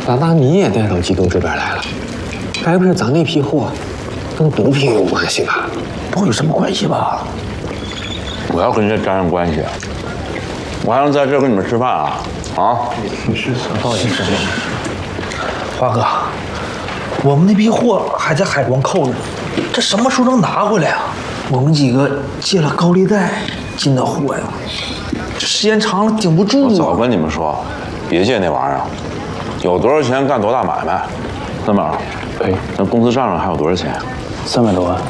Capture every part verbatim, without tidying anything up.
咋把你也带到缉毒这边来了？该不是咱那批货跟毒品有关系吧？ 不会有什么关系吧？ 我要跟这沾上关系，我还能在这跟你们吃饭啊？啊？ 是是，不好意思，华哥，我们那批货还在海关扣着呢，这什么时候能拿回来啊？我们几个借了高利贷进的货呀，这时间长了顶不住啊！ 我早跟你们说，别借那玩意儿，有多少钱干多大买卖。三宝， 哎， 咱公司账上还有多少钱？ 三百多万。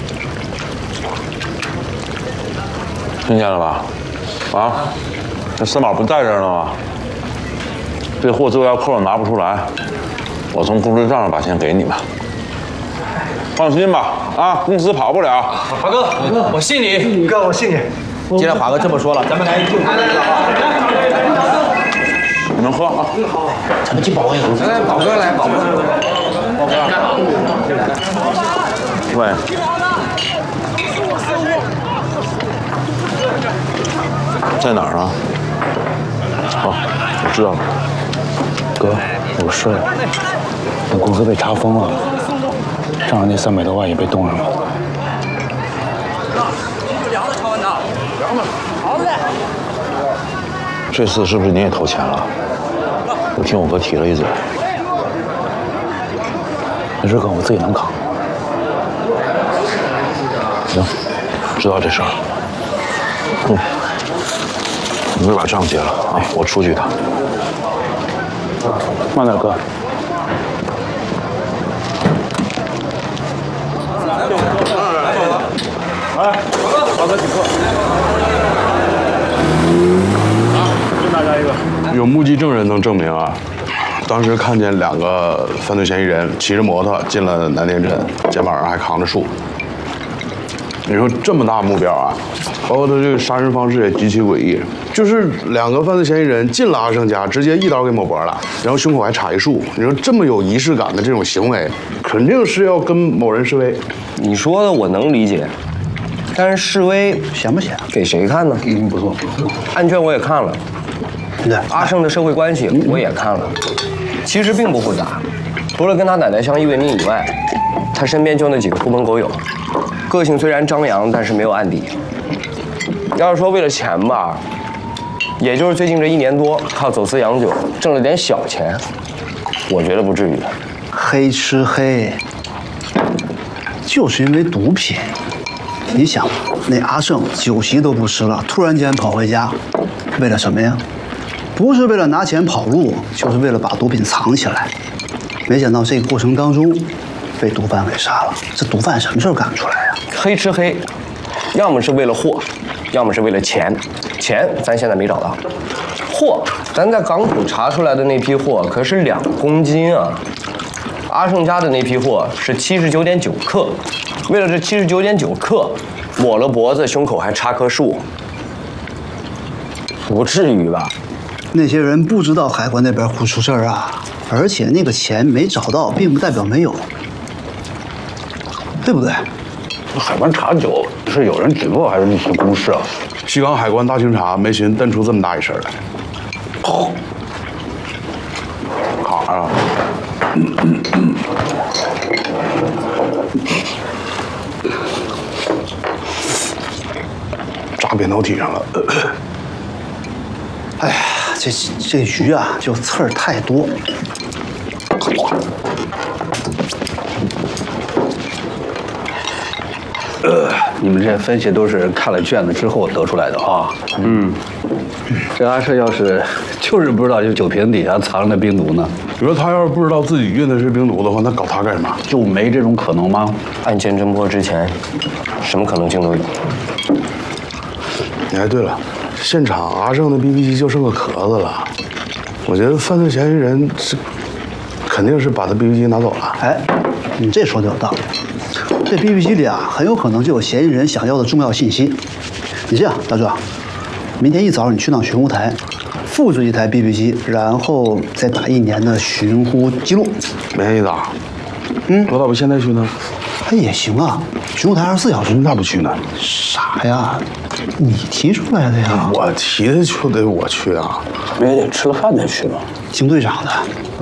听见了吧？啊，这三宝不在这儿呢吗？这货最后要扣了拿不出来，我从公司账上把钱给你们。放心吧，啊，公司跑不了。 华哥，我信你。 你哥，我信你。 既然华哥这么说了，咱们来就来来来， 你们喝啊。 好，咱们进保安室。 来，宝哥来，宝哥，宝哥。 喂。在哪儿啊？哦，我知道了。 哥，我睡了。等公司被查封了，账上那三百多万也被冻上了。 凉的，超文的，凉的，好嘞。 这次是不是你也投钱了？我听我哥提了一嘴。 没事，哥，我自己能扛。 行，知道这事儿。嗯。你快把账结了啊！我出去一趟。 慢点，哥。 来，华哥请客。啊，敬大家一个。 有目击证人能证明啊，当时看见两个犯罪嫌疑人骑着摩托进了南天镇，肩膀上还扛着树。你说这么大目标啊，包括他这个杀人方式也极其诡异，就是两个犯罪嫌疑人进了阿胜家，直接一刀给抹脖了，然后胸口还插一树。你说这么有仪式感的这种行为，肯定是要跟某人示威。 你说的我能理解，但是示威闲不闲？ 给谁看呢？ 嗯，不错。 案卷我也看了， 对， 阿胜的社会关系我也看了，其实并不复杂，除了跟他奶奶相依为命以外，他身边就那几个狐朋狗友。个性虽然张扬，但是没有案底。要是说为了钱吧，也就是最近这一年多靠走私洋酒挣了点小钱，我觉得不至于。 黑吃黑，就是因为毒品。你想，那阿胜酒席都不吃了，突然间跑回家，为了什么呀？不是为了拿钱跑路，就是为了把毒品藏起来。没想到这个过程当中，被毒贩给杀了。这毒贩什么事儿干出来呀？ 黑吃黑，要么是为了货，要么是为了钱。钱咱现在没找到，货咱在港口查出来的那批货可是两公斤啊。阿胜家的那批货是七十九点九克，为了这七十九点九克，抹了脖子，胸口还插棵树，不至于吧？ 那些人不知道海关那边会出事儿啊，而且那个钱没找到，并不代表没有，对不对？ 海关查酒是有人举报还是例行公事啊？ 西港海关大清查，没寻瞪出这么大一事来。 好啊！ 扎扁桃体上了。 哎呀，这这鱼啊，就刺儿太多。 呃，你们这些分析都是看了卷子之后得出来的啊。嗯，这阿胜要是就是不知道这酒瓶底下藏着冰毒呢？ 你说他要是不知道自己运的是冰毒的话，那搞他干什么？ 就没这种可能吗？ 案件侦破之前，什么可能性都有。 你哎，对了，现场阿胜的 B B 机就剩个壳子了，我觉得犯罪嫌疑人是肯定是把他 B B 机拿走了。 哎，你这说的有道理。这 B B 机里啊，很有可能就有嫌疑人想要的重要信息。你这样，大壮，明天一早你去趟寻呼台，复制一台 B B 机，然后再打一年的寻呼记录。 没意思啊。嗯，我咋不现在去呢？ 哎，也行啊，寻呼台二十四小时。 那不去呢？ 啥呀？你提出来的呀？ 我提的就得我去啊。 不也得吃了饭再去吗？ 金队长的，